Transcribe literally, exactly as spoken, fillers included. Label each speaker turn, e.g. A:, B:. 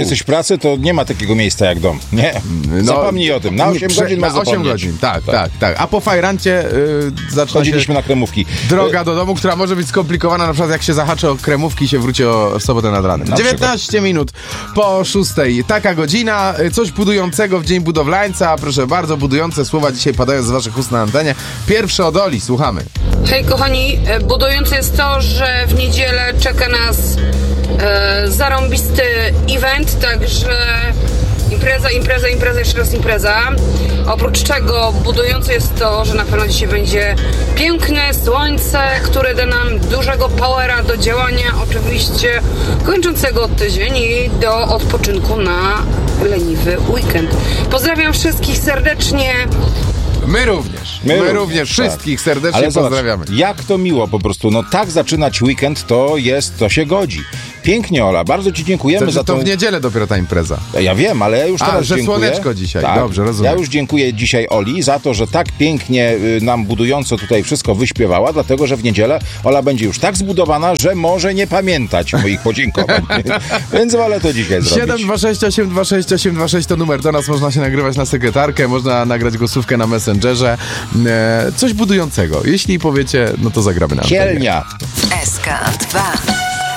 A: jesteś w pracy, to nie ma takiego miejsca jak dom. Nie. No, zapomnij o tym. Na osiem
B: nie,
A: godzin
B: na
A: masz zapomnieć.
B: osiem godzin, tak, tak, tak, tak. A po fajrancie yy, zaczyna
A: Chodziliśmy
B: się
A: na kremówki.
B: droga do domu, która może być skomplikowana, na przykład jak się zahaczy o kremówki i się wróci o, w sobotę nad ranem.
A: Na
B: dziewiętnaście
A: przykład.
B: minut po szóstej. Taka godzina. Coś budującego w Dzień Budowlańca. Proszę bardzo, budujące słowa dzisiaj padają z waszych ust na antenie. Pierwsze od Oli, słuchamy.
C: Hej kochani, budujące jest to, że w niedzielę czeka nas e, zarąbisty event, także impreza, impreza, impreza, jeszcze raz impreza. Oprócz czego budujące jest to, że na pewno dzisiaj będzie piękne słońce, które da nam dużego powera do działania, oczywiście kończącego tydzień i do odpoczynku na leniwy weekend. Pozdrawiam wszystkich serdecznie.
B: My również. My,
A: My
B: również.
A: również,
B: Wszystkich
A: tak.
B: serdecznie
A: Ale zobacz,
B: pozdrawiamy.
A: jak to miło po prostu. No tak zaczynać weekend to jest, to się godzi. Pięknie, Ola, bardzo ci dziękujemy
B: To,
A: za
B: to
A: tą...
B: w niedzielę dopiero ta impreza.
A: Ja wiem, ale ja już
B: A,
A: teraz
B: że
A: dziękuję.
B: słoneczko dzisiaj.
A: Tak,
B: Dobrze, rozumiem.
A: Ja już dziękuję dzisiaj Oli za to, że tak pięknie y, nam budująco tutaj wszystko wyśpiewała, dlatego, że w niedzielę Ola będzie już tak zbudowana, że może nie pamiętać moich podziękowań. Więc wolę to dzisiaj zrobić.
B: siedem dwa sześć osiem dwa sześć osiem dwa sześć to numer do nas, można się nagrywać na sekretarkę, można nagrać głosówkę na Messengerze. E, coś budującego. Jeśli powiecie, no to zagramy na antenie.
A: Kielnia.
D: S K dwa.